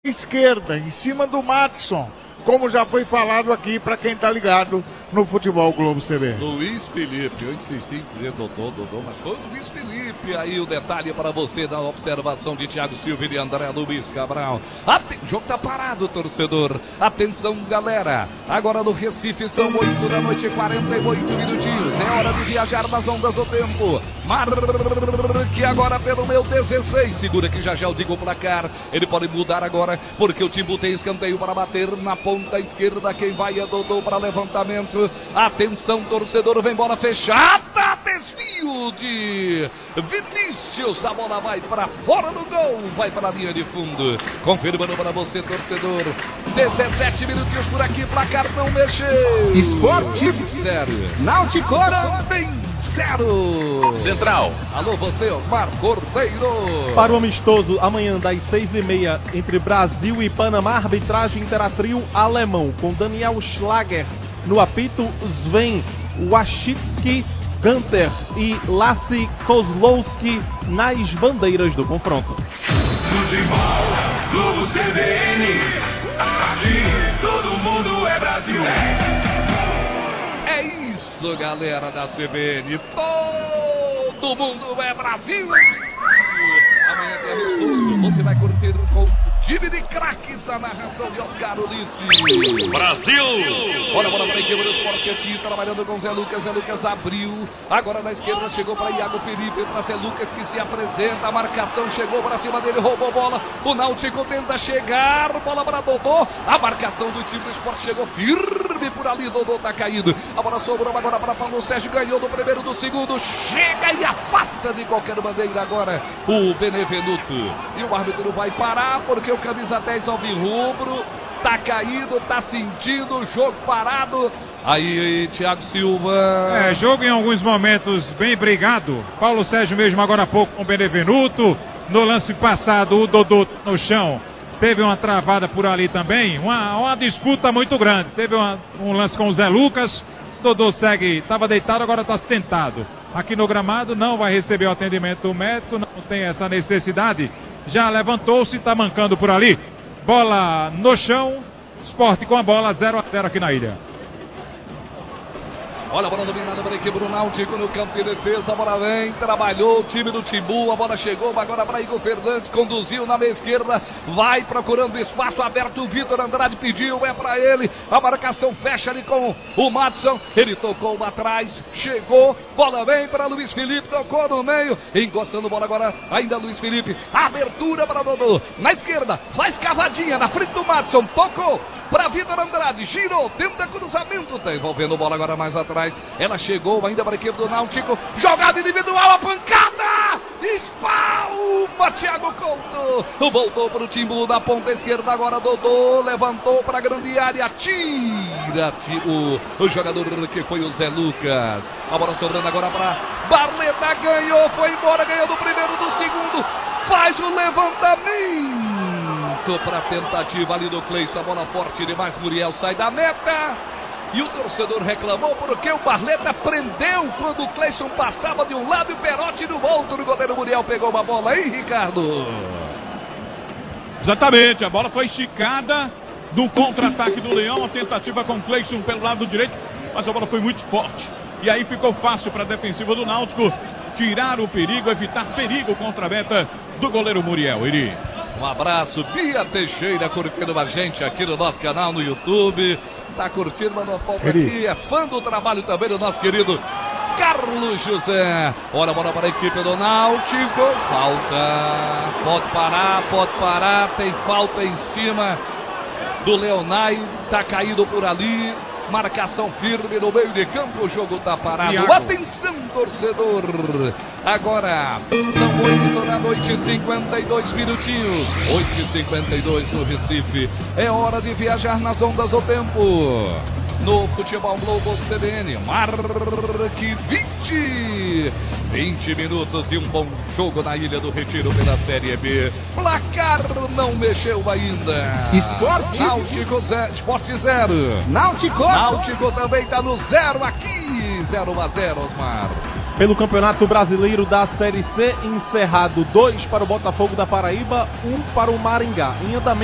esquerda, em cima do Madison, como já foi falado aqui para quem tá ligado no Futebol Globo CB. Luiz Felipe, eu insisti em dizer Dodô, mas foi o Luiz Felipe. Aí o detalhe para você da observação de Thiago Silva e de André Luiz Cabral. O jogo tá parado, torcedor. Atenção, galera. Agora no Recife são 8 da noite e 48 minutinhos. É hora de viajar nas ondas do tempo. Marque agora pelo meu 16. Segura que já eu digo o placar. Ele pode mudar agora, porque o Timbu tem escanteio para bater na ponta esquerda. Quem vai é Dodô para levantamento. Atenção, torcedor, vem bola fechada, desvio de Vinícius, a bola vai para fora do gol, vai para a linha de fundo, confirmando para você, torcedor, 17 minutinhos por aqui, placar não mexeu. Esporte 0, Náutico também 0. Central. Alô, você, Osmar Cordeiro. Para o amistoso, amanhã das 6h30, entre Brasil e Panamá, arbitragem terá trio alemão, com Daniel Schlager no apito, Sven Wachitsky, Gunter e Lasse Kozlowski nas bandeiras do confronto. Futebol, Globo CBN, aqui todo mundo é Brasil. É isso, galera da CBN, todo mundo é Brasil. Amanhã tem amistoso, você vai curtir com time de craques na narração de Oscar Ulisses. Brasil! Olha a bola para a equipe do Sport aqui, trabalhando com Zé Lucas. Zé Lucas abriu. Agora na esquerda chegou para Iago Felipe. Para Zé Lucas que se apresenta. A marcação chegou para cima dele, roubou bola. O Náutico tenta chegar. Bola para Dodô. A marcação do time do Sport chegou firme por ali. Dodô tá caído. A bola sobrou agora para Paulo Sérgio. Ganhou do primeiro, do segundo. Chega e afasta de qualquer maneira agora o Benevenuto. E o árbitro vai parar porque o camisa 10 alvirrubro tá caído, tá sentindo o jogo parado. Aí, Thiago Silva. Jogo em alguns momentos bem brigado. Paulo Sérgio mesmo agora há pouco com o Benevenuto. No lance passado, o Dodô no chão. Teve uma travada por ali também. Uma disputa muito grande. Teve um lance com o Zé Lucas. O Dodô segue, estava deitado, agora está tentado. Aqui no gramado não vai receber o atendimento médico, não tem essa necessidade. Já levantou-se, está mancando por ali. Bola no chão, Sport com a bola, 0-0 aqui na ilha. Olha a bola dominada para a equipe do Náutico no campo de defesa. A bola vem, trabalhou o time do Timbu. A bola chegou agora para Igor Fernandes. Conduziu na meia esquerda. Vai procurando espaço aberto. O Vitor Andrade pediu, é para ele. A marcação fecha ali com o Madison. Ele tocou lá atrás. Chegou. Bola vem para Luiz Felipe. Tocou no meio. Encostando bola agora. Ainda Luiz Felipe. Abertura para Dodô. Na esquerda. Faz cavadinha na frente do Madison. Tocou para Vitor Andrade. Girou. Tenta cruzamento. Está envolvendo bola agora mais atrás. Ela chegou ainda para a equipe do Náutico. Jogada individual, a pancada! Espalma Thiago Couto. Voltou para o Timbu na ponta esquerda. Agora Dodô levantou para a grande área. Tira o jogador que foi o Zé Lucas. A bola sobrando agora para Barleta. Ganhou, foi embora. Ganhou do primeiro, do segundo. Faz o levantamento para a tentativa ali do Cleison. A bola forte demais. Muriel sai da meta. E o torcedor reclamou porque o Barleta prendeu quando o Cleison passava de um lado e o Perotti do outro. O goleiro Muriel pegou uma bola aí, Ricardo. Exatamente, a bola foi esticada do contra-ataque do Leão. A tentativa com o Cleison pelo lado direito, mas a bola foi muito forte. E aí ficou fácil para a defensiva do Náutico tirar o perigo, evitar perigo contra a meta do goleiro Muriel. Um abraço, Bia Teixeira, curtindo a gente aqui no nosso canal no YouTube. Tá curtindo, mandou falta aqui. É fã do trabalho também do nosso querido Carlos José. Olha a bola para a equipe do Náutico. Falta. Pode parar. Tem falta em cima do Leonai. Tá caído por ali. Marcação firme no meio de campo, o jogo tá parado. Iago. Atenção, torcedor. Agora são 8 da noite e 52 minutinhos. 8h52 no Recife. É hora de viajar nas ondas do tempo. No Futebol Globo CBN, marque 20 minutos de um bom jogo na Ilha do Retiro pela Série B. Placar não mexeu ainda. Esporte. Náutico 0, Sport 0. Náutico também está no 0 aqui. 0-0, Osmar. Pelo Campeonato Brasileiro da Série C, encerrado 2 para o Botafogo da Paraíba, 1 para o Maringá. Em andamento.